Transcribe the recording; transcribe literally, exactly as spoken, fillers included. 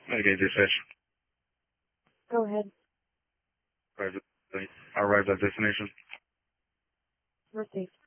Mitigate this session. Go ahead. Arrived at destination. We're safe.